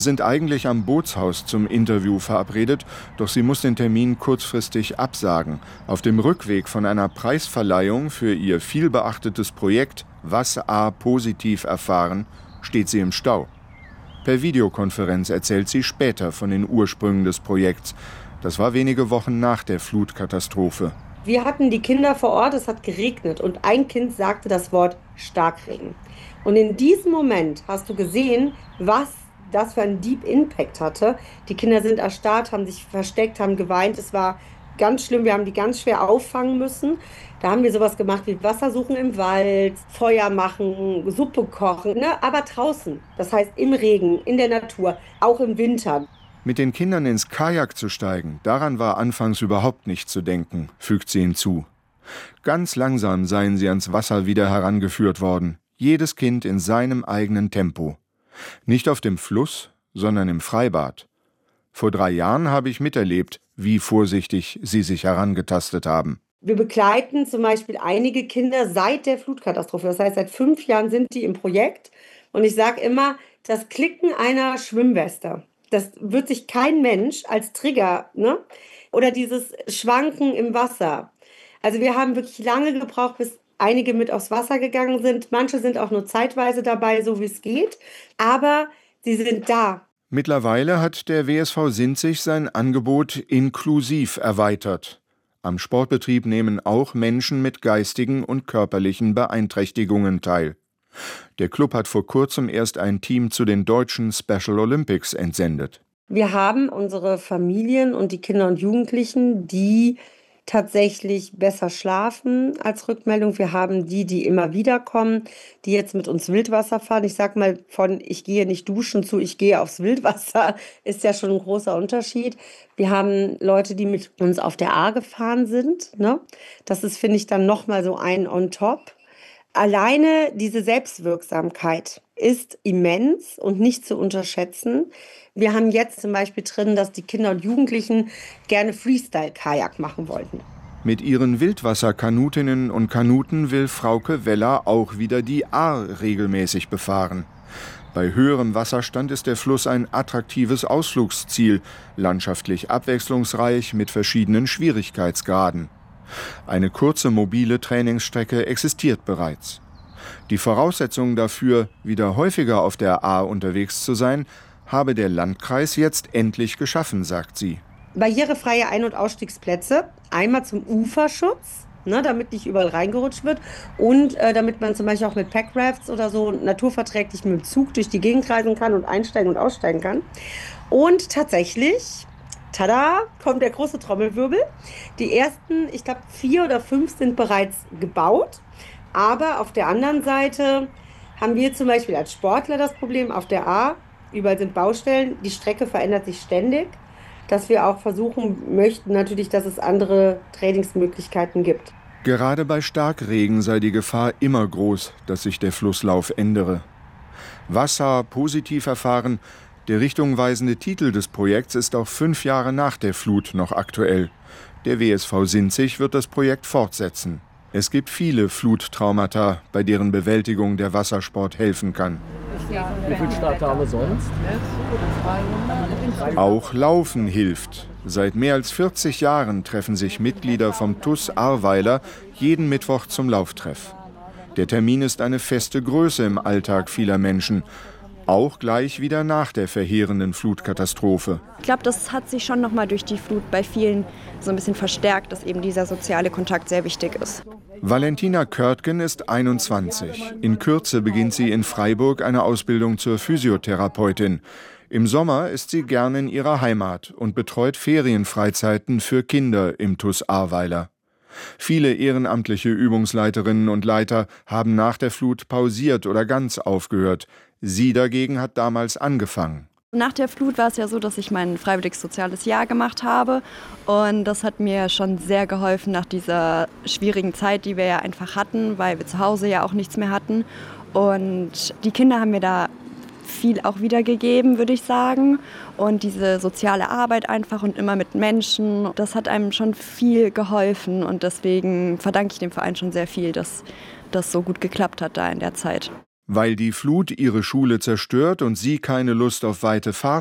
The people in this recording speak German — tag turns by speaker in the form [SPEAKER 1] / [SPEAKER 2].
[SPEAKER 1] Sind eigentlich am Bootshaus zum Interview verabredet, doch sie muss den Termin kurzfristig absagen. Auf dem Rückweg von einer Preisverleihung für ihr vielbeachtetes Projekt Was A positiv erfahren, steht sie im Stau. Per Videokonferenz erzählt sie später von den Ursprüngen des Projekts. Das war wenige Wochen nach der Flutkatastrophe.
[SPEAKER 2] Wir hatten die Kinder vor Ort, es hat geregnet und ein Kind sagte das Wort Starkregen. Und in diesem Moment hast du gesehen, was das für einen Deep Impact hatte. Die Kinder sind erstarrt, haben sich versteckt, haben geweint. Es war ganz schlimm, wir haben die ganz schwer auffangen müssen. Da haben wir sowas gemacht wie Wasser suchen im Wald, Feuer machen, Suppe kochen, ne? Aber draußen, das heißt im Regen, in der Natur, auch im Winter.
[SPEAKER 1] Mit den Kindern ins Kajak zu steigen, daran war anfangs überhaupt nicht zu denken, fügt sie hinzu. Ganz langsam seien sie ans Wasser wieder herangeführt worden, jedes Kind in seinem eigenen Tempo. Nicht auf dem Fluss, sondern im Freibad. Vor 3 Jahren habe ich miterlebt, wie vorsichtig sie sich herangetastet haben.
[SPEAKER 2] Wir begleiten zum Beispiel einige Kinder seit der Flutkatastrophe. Das heißt, seit 5 Jahren sind die im Projekt. Und ich sage immer, das Klicken einer Schwimmweste, das wird sich kein Mensch als Trigger, ne? Oder dieses Schwanken im Wasser. Also wir haben wirklich lange gebraucht, bis einige mit aufs Wasser gegangen sind. Manche sind auch nur zeitweise dabei, so wie es geht. Aber sie sind da.
[SPEAKER 1] Mittlerweile hat der WSV Sinzig sein Angebot inklusiv erweitert. Am Sportbetrieb nehmen auch Menschen mit geistigen und körperlichen Beeinträchtigungen teil. Der Club hat vor kurzem erst ein Team zu den deutschen Special Olympics entsendet.
[SPEAKER 2] Wir haben unsere Familien und die Kinder und Jugendlichen, die tatsächlich besser schlafen als Rückmeldung. Wir haben die immer wieder kommen, die jetzt mit uns Wildwasser fahren. Ich sag mal, von ich gehe nicht duschen zu ich gehe aufs Wildwasser, ist ja schon ein großer Unterschied. Wir haben Leute, die mit uns auf der Ahr gefahren sind, ne? Das ist, finde ich, dann nochmal so ein on top. Alleine diese Selbstwirksamkeit ist immens und nicht zu unterschätzen. Wir haben jetzt zum Beispiel drin, dass die Kinder und Jugendlichen gerne Freestyle-Kajak machen wollten.
[SPEAKER 1] Mit ihren Wildwasserkanutinnen und Kanuten will Frauke Weller auch wieder die Ahr regelmäßig befahren. Bei höherem Wasserstand ist der Fluss ein attraktives Ausflugsziel, landschaftlich abwechslungsreich mit verschiedenen Schwierigkeitsgraden. Eine kurze mobile Trainingsstrecke existiert bereits. Die Voraussetzungen dafür, wieder häufiger auf der Ahr unterwegs zu sein, habe der Landkreis jetzt endlich geschaffen, sagt sie.
[SPEAKER 2] Barrierefreie Ein- und Ausstiegsplätze, einmal zum Uferschutz, ne, damit nicht überall reingerutscht wird und damit man zum Beispiel auch mit Packrafts oder so naturverträglich mit dem Zug durch die Gegend reisen kann und einsteigen und aussteigen kann. Und tatsächlich, tada, kommt der große Trommelwirbel. Die ersten, ich glaube 4 oder 5 sind bereits gebaut. Aber auf der anderen Seite haben wir zum Beispiel als Sportler das Problem auf der Ahr, überall sind Baustellen, die Strecke verändert sich ständig, dass wir auch versuchen möchten natürlich, dass es andere Trainingsmöglichkeiten gibt.
[SPEAKER 1] Gerade bei Starkregen sei die Gefahr immer groß, dass sich der Flusslauf ändere. Wasser positiv erfahren, der richtungweisende Titel des Projekts ist auch 5 Jahre nach der Flut noch aktuell. Der WSV Sinzig wird das Projekt fortsetzen. Es gibt viele Fluttraumata, bei deren Bewältigung der Wassersport helfen kann.
[SPEAKER 3] Wie viele Starter haben wir sonst?
[SPEAKER 1] Auch Laufen hilft. Seit mehr als 40 Jahren treffen sich Mitglieder vom TuS Ahrweiler jeden Mittwoch zum Lauftreff. Der Termin ist eine feste Größe im Alltag vieler Menschen. Auch gleich wieder nach der verheerenden Flutkatastrophe.
[SPEAKER 4] Ich glaube, das hat sich schon nochmal durch die Flut bei vielen so ein bisschen verstärkt, dass eben dieser soziale Kontakt sehr wichtig ist.
[SPEAKER 1] Valentina Körtgen ist 21. In Kürze beginnt sie in Freiburg eine Ausbildung zur Physiotherapeutin. Im Sommer ist sie gern in ihrer Heimat und betreut Ferienfreizeiten für Kinder im TuS Ahrweiler. Viele ehrenamtliche Übungsleiterinnen und Leiter haben nach der Flut pausiert oder ganz aufgehört. Sie dagegen hat damals angefangen.
[SPEAKER 4] Nach der Flut war es ja so, dass ich mein freiwilliges soziales Jahr gemacht habe und das hat mir schon sehr geholfen nach dieser schwierigen Zeit, die wir ja einfach hatten, weil wir zu Hause ja auch nichts mehr hatten. Und die Kinder haben mir da viel auch wiedergegeben, würde ich sagen. Und diese soziale Arbeit einfach und immer mit Menschen, das hat einem schon viel geholfen und deswegen verdanke ich dem Verein schon sehr viel, dass das so gut geklappt hat da in der Zeit.
[SPEAKER 1] Weil die Flut ihre Schule zerstört und sie keine Lust auf weite Fahrten